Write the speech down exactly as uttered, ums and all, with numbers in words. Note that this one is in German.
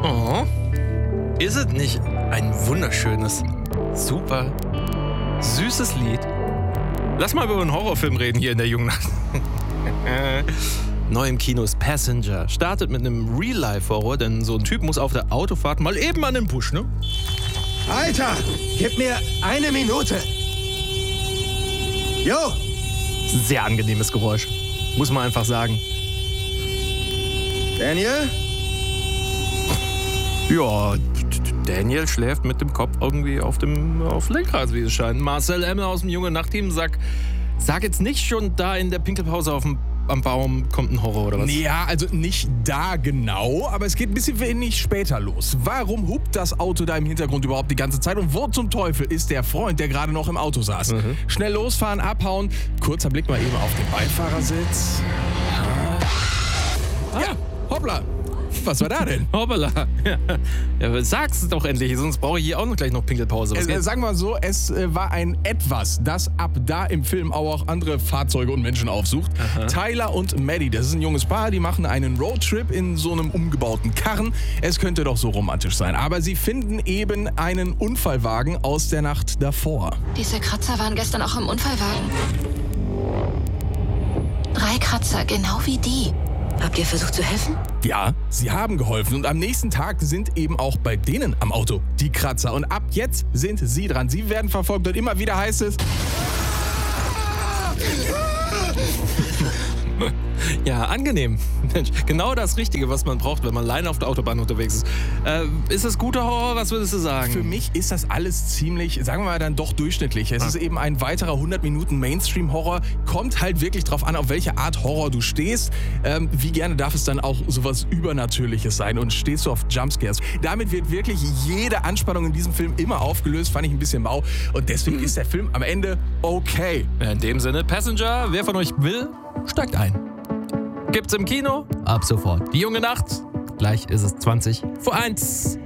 Oh. Ist es nicht ein wunderschönes, super süßes Lied? Lass mal über einen Horrorfilm reden hier in der jungen Nacht. Neu im Kino ist Passenger. Startet mit einem Real-Life-Horror, denn so ein Typ muss auf der Autofahrt mal eben an den Busch, ne? Alter, gib mir eine Minute. Jo! Sehr angenehmes Geräusch. Muss man einfach sagen. Daniel? Ja, Daniel schläft mit dem Kopf irgendwie auf dem auf Lenkrad, wie es scheint. Marcel M. aus dem Junge Nachtteam sagt, sag jetzt nicht schon da in der Pinkelpause auf dem am Baum kommt ein Horror oder was? Ja, also nicht da genau, aber es geht ein bisschen wenig später los. Warum hupt das Auto da im Hintergrund überhaupt die ganze Zeit und wo zum Teufel ist der Freund, der gerade noch im Auto saß? Mhm. Schnell losfahren, abhauen, kurzer Blick mal eben auf den Beifahrersitz. Ah. Ja, hoppla. Was war da denn? Hoppala. Ja, sag's doch endlich, sonst brauche ich hier auch noch gleich noch Pinkelpause. Was äh, sagen wir mal so, es äh, war ein Etwas, das ab da im Film auch andere Fahrzeuge und Menschen aufsucht. Aha. Tyler und Maddie, das ist ein junges Paar, die machen einen Roadtrip in so einem umgebauten Karren. Es könnte doch so romantisch sein, aber sie finden eben einen Unfallwagen aus der Nacht davor. Diese Kratzer waren gestern auch im Unfallwagen. Drei Kratzer, genau wie die. Habt ihr versucht zu helfen? Ja, sie haben geholfen und am nächsten Tag sind eben auch bei denen am Auto die Kratzer. Und ab jetzt sind sie dran. Sie werden verfolgt und immer wieder heißt es... Ja, angenehm. Mensch, genau das Richtige, was man braucht, wenn man alleine auf der Autobahn unterwegs ist. Äh, ist das guter Horror? Was würdest du sagen? Für mich ist das alles ziemlich, sagen wir mal, dann doch durchschnittlich. Es ah. ist eben ein weiterer hundert Minuten Mainstream-Horror. Kommt halt wirklich drauf an, auf welche Art Horror du stehst. Ähm, wie gerne darf es dann auch sowas Übernatürliches sein? Und stehst du auf Jumpscares? Damit wird wirklich jede Anspannung in diesem Film immer aufgelöst. Fand ich ein bisschen mau. Und deswegen ist der Film am Ende okay. In dem Sinne, Passenger, wer von euch will, steigt ein. Gibt's im Kino? Ab sofort. Die junge Nacht. Gleich ist es zwanzig vor eins.